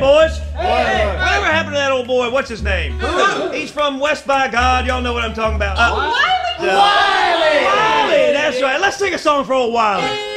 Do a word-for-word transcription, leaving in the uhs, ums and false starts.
boys. Hey. Whatever happened to that old boy? What's his name? Who? He's from West by God. Y'all know what I'm talking about. Uh, Wiley. Wiley. Wiley. That's right. Let's sing a song for old Wiley.